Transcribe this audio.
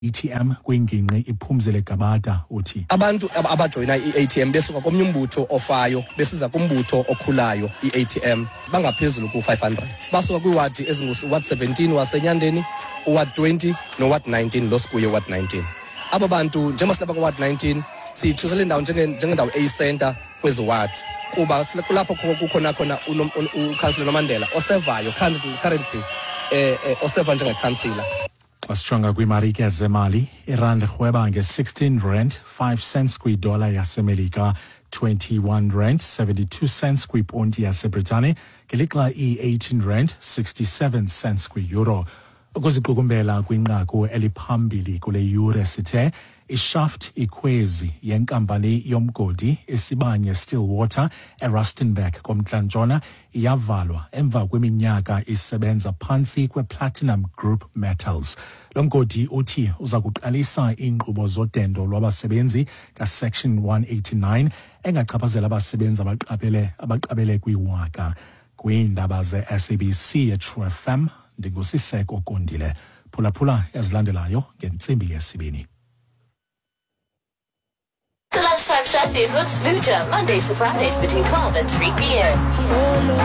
ATM kwingingqi iphumzile Gabada uthi abantu abajoyina i-ATM besuka komnye umbutho ofayo besiza kumbutho okhulayo i-ATM bangaphezulu ku-500 basuka kwiwadi ezingu-ward 17 wasenyandeni, uward 20 noward 19 losikuye ward 19. Abo bantu njengoba silapha kwaward 19 siyithusele indawo njengendawo eyi-center kwezi ward kuba kulapho kukhona uKhouncillor Nomandela osevayo currently oseva njengekhansila. Xasijonga kwimarike zemali, irandi rhweba nge-R16.05 kwidola yaseMelika, 21 rand 72 cents kwiponti yaseBritane, ngelixa i-18 rand 67 cents kwi-euro. Ukuziqukumbela kwinqaku eliphambili kule yure sithe iShaft ikhwezi yenkampani yomgodi isibanye Stillwater eRustenburg komntla-ntshona iyavalwa emva kweminyaka isebenza phantsi kwePlatinum Group Metals. Lo mgodi uthi uza kuqalisa iinkqubo zodendo lwabasebenzi kaSection 189 engachaphazela abasebenzi abaqabele kwiwaka. Kwiindaba ze-SABC ye-True FM, ndingusiseko Kondile. Phulaphula ezilandelayo ngentsimbi yesibini. The Lunchtime Chef News with Smoocher, Mondays to Fridays between 12 and 3 p.m.